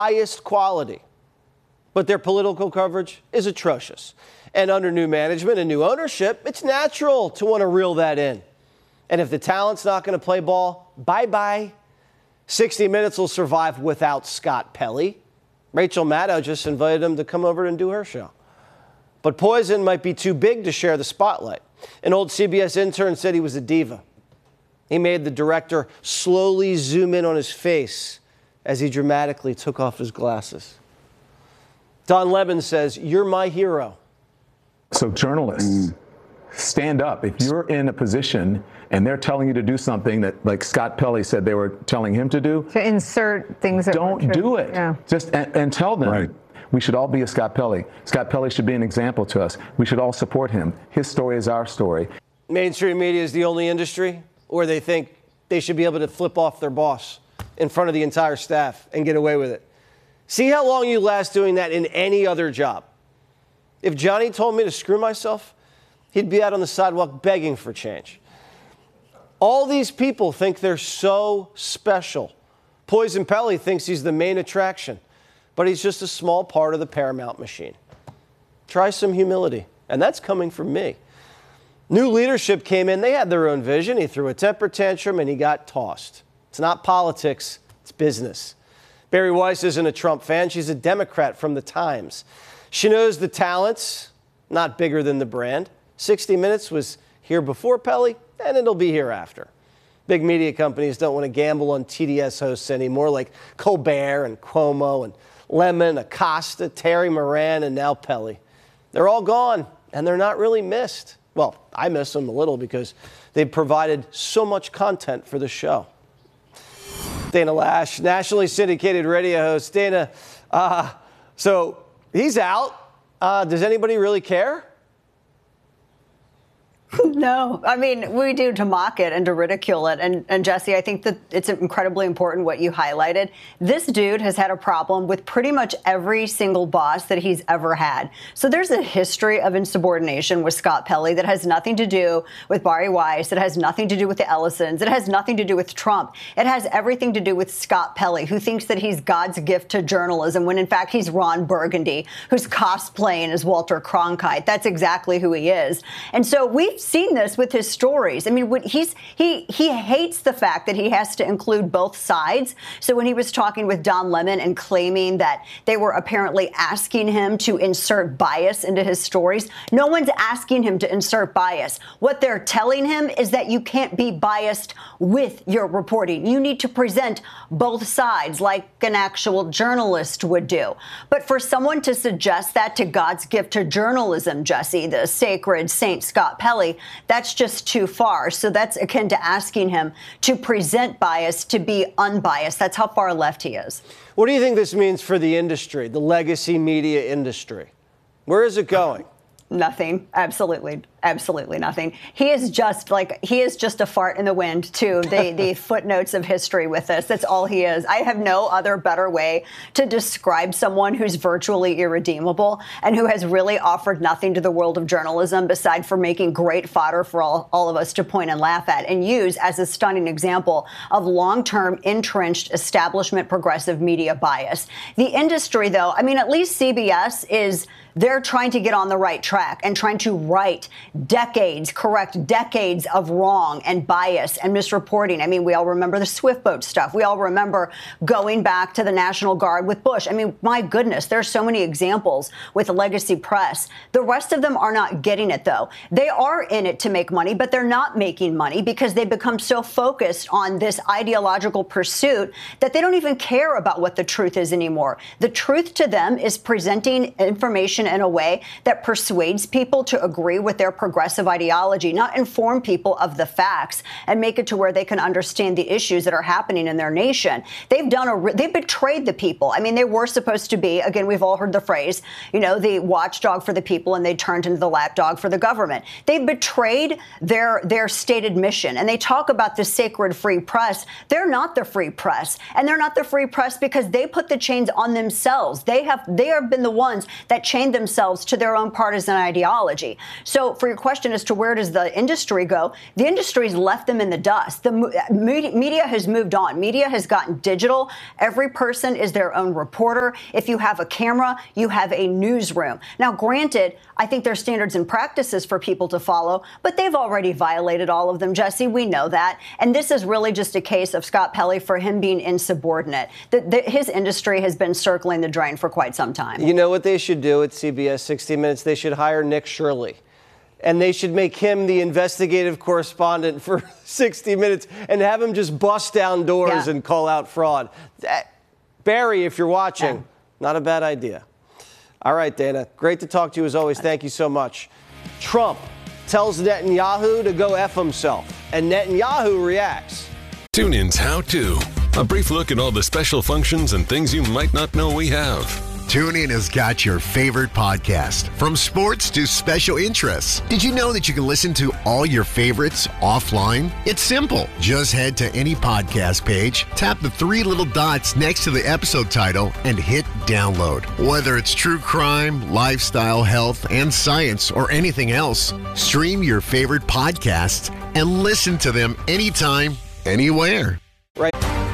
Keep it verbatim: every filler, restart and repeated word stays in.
highest quality, but their political coverage is atrocious. And under new management and new ownership, it's natural to want to reel that in. And if the talent's not going to play ball, bye-bye. sixty minutes will survive without Scott Pelley. Rachel Maddow just invited him to come over and do her show. But Poison might be too big to share the spotlight. An old C B S intern said he was a diva. He made the director slowly zoom in on his face as he dramatically took off his glasses. Don Lemon says, "You're my hero." So journalists, mm. stand up. If you're in a position and they're telling you to do something that, like Scott Pelley said they were telling him to do, to insert things that don't do it. Yeah. Just and, and tell them. Right. We should all be a Scott Pelley. Scott Pelley should be an example to us. We should all support him. His story is our story. Mainstream media is the only industry where they think they should be able to flip off their boss in front of the entire staff and get away with it. See how long you last doing that in any other job. If Johnny told me to screw myself, he'd be out on the sidewalk begging for change. All these people think they're so special. Poison Pelley thinks he's the main attraction, but he's just a small part of the Paramount machine. Try some humility, and that's coming from me. New leadership came in. They had their own vision. He threw a temper tantrum, and he got tossed. It's not politics. It's business. Barry Weiss isn't a Trump fan. She's a Democrat from the Times. She knows the talents, not bigger than the brand. sixty minutes was here before Pelley, and it'll be here after. Big media companies don't want to gamble on T D S hosts anymore, like Colbert and Cuomo and Lemon, Acosta, Terry Moran, and now Pelley. They're all gone, and they're not really missed. Well, I miss them a little because they've provided so much content for the show. Dana Lash, nationally syndicated radio host. Dana, uh, so he's out. Uh, does anybody really care? No, I mean, we do to mock it and to ridicule it. And, and Jesse, I think that it's incredibly important what you highlighted. This dude has had a problem with pretty much every single boss that he's ever had. So there's a history of insubordination with Scott Pelley that has nothing to do with Bari Weiss. It has nothing to do with the Ellisons. It has nothing to do with Trump. It has everything to do with Scott Pelley, who thinks that he's God's gift to journalism when in fact he's Ron Burgundy, who's cosplaying as Walter Cronkite. That's exactly who he is. And so we've seen this with his stories. I mean, when he's he he hates the fact that he has to include both sides. So when he was talking with Don Lemon and claiming that they were apparently asking him to insert bias into his stories, no one's asking him to insert bias. What they're telling him is that you can't be biased with your reporting. You need to present both sides like an actual journalist would do. But for someone to suggest that to God's gift to journalism, Jesse, the sacred Saint Scott Pelley, that's just too far. So that's akin to asking him to present bias, to be unbiased. That's how far left he is. What do you think this means for the industry, the legacy media industry? Where is it going? Nothing. Absolutely. Absolutely nothing. He is just like, he is just a fart in the wind to the, the footnotes of history with this. That's all he is. I have no other better way to describe someone who's virtually irredeemable and who has really offered nothing to the world of journalism beside for making great fodder for all, all of us to point and laugh at and use as a stunning example of long-term entrenched establishment progressive media bias. The industry, though, I mean, at least C B S is, they're trying to get on the right track and trying to right decades, correct decades of wrong and bias and misreporting. I mean, we all remember the Swift boat stuff. We all remember going back to the National Guard with Bush. I mean, my goodness, there's so many examples with the legacy press. The rest of them are not getting it, though. They are in it to make money, but they're not making money because they become so focused on this ideological pursuit that they don't even care about what the truth is anymore. The truth to them is presenting information in a way that persuades people to agree with their progressive ideology, not inform people of the facts and make it to where they can understand the issues that are happening in their nation. They've done a, they've betrayed the people. I mean, they were supposed to be, again, we've all heard the phrase, you know, the watchdog for the people, and they turned into the lapdog for the government. They've betrayed their, their stated mission, and they talk about the sacred free press. They're not the free press, and they're not the free press because they put the chains on themselves. They have, they have been the ones that chained themselves to their own partisan ideology. So for your question as to where does the industry go, the industry's left them in the dust. The media, media has moved on. Media has gotten digital. Every person is their own reporter. If you have a camera, you have a newsroom. Now, granted, I think there's standards and practices for people to follow, but they've already violated all of them, Jesse. We know that. And this is really just a case of Scott Pelley for him being insubordinate. The, the, his industry has been circling the drain for quite some time. You know what they should do at C B S sixty minutes? They should hire Nick Shirley. And they should make him the investigative correspondent for sixty minutes and have him just bust down doors yeah. and call out fraud. That, Barry, if you're watching, yeah. not a bad idea. All right, Dana, great to talk to you as always. Thank you so much. Trump tells Netanyahu to go F himself, and Netanyahu reacts. TuneIn's How To, a brief look at all the special functions and things you might not know we have. TuneIn has got your favorite podcast, from sports to special interests. Did you know that you can listen to all your favorites offline? It's simple. Just head to any podcast page, tap the three little dots next to the episode title, and hit download. Whether it's true crime, lifestyle, health, and science, or anything else, stream your favorite podcasts and listen to them anytime, anywhere. Right.